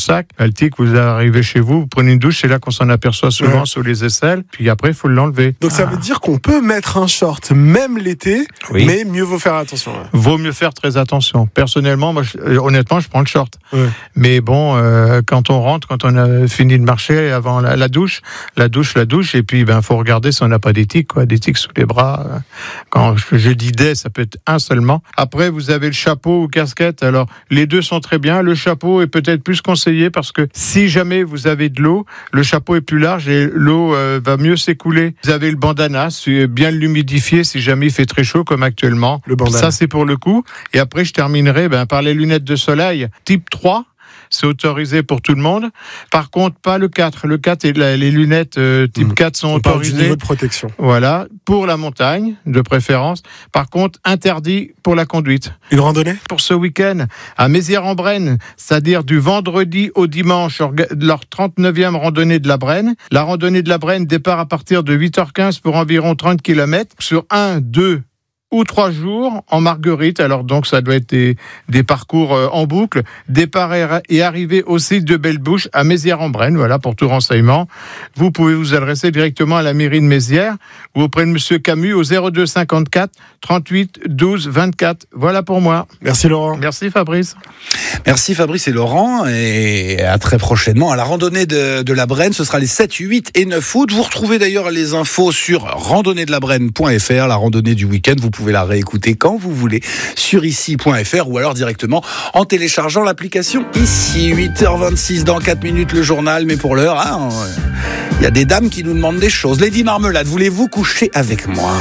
sac. Baltique, vous arrivez chez vous, vous prenez une douche, c'est là qu'on s'en aperçoit souvent sous les aisselles. Puis après, il faut l'enlever. Donc ça veut dire qu'on peut mettre un short même l'été, mais mieux vaut faire attention. Vaut mieux faire très attention. Personnellement, moi, honnêtement, je prends le short. Mais bon, quand on rentre, quand on a fini de marcher avant la douche, et puis faut regarder si on n'a pas des tiques sous les bras. Quand je dis des, ça peut être un seulement. Après, vous avez le chapeau ou casquette. Alors, les deux sont très bien. Le chapeau est peut-être plus conseillé parce que si jamais vous avez de l'eau, le chapeau est plus large et l'eau va mieux s'écouler. Vous avez le bandana, bien l'humidifier si jamais il fait très chaud comme actuellement. Le bandana. Ça, c'est pour le coup. Et après, je terminerai par les lunettes de soleil type 3. C'est autorisé pour tout le monde. Par contre, pas le 4. Le 4 et les lunettes type 4 sont autorisées. Du niveau de protection. Voilà, pour la montagne, de préférence. Par contre, interdit pour la conduite. Une randonnée ? Pour ce week-end, à Mézières-en-Brenne, c'est-à-dire du vendredi au dimanche, leur 39e randonnée de la Brenne. La randonnée de la Brenne départ à partir de 8h15 pour environ 30 km sur 1, 2 ou 3 jours en marguerite. Alors donc ça doit être des parcours en boucle. Départ et arrivée au site de Belle-Bouche à Mézières-en-Brenne. Voilà pour tout renseignement. Vous pouvez vous adresser directement à la mairie de Mézières ou auprès de Monsieur Camus au 02 54 38 12 24. Voilà pour moi. Merci Laurent. Merci Fabrice. Merci Fabrice et Laurent, et à très prochainement à la randonnée de la Brenne. Ce sera les 7, 8 et 9 août. Vous retrouvez d'ailleurs les infos sur randonneedelabrenne.fr. La randonnée du week-end, vous pouvez la réécouter quand vous voulez sur ici.fr ou alors directement en téléchargeant l'application ici. 8h26 dans 4 minutes le journal, mais pour l'heure, il y a des dames qui nous demandent des choses. Lady Marmelade, voulez-vous coucher avec moi ?